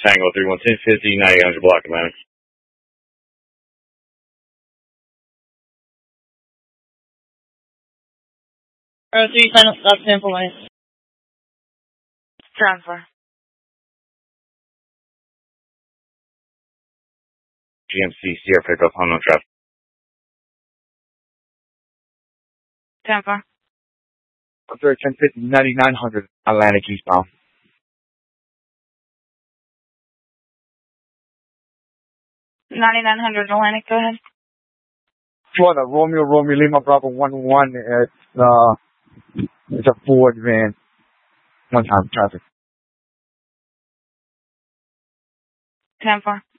Tango 311050, 9800 block Atlantic. 03, final stop, sample line. Transfer. GMC Sierra pickup, unknown traffic. Transfer. 1050, 9900 Atlantic eastbound. 9900 Atlantic, go ahead. Florida, Romeo Lima Bravo 11. It's a Ford van. One time traffic. 10-4.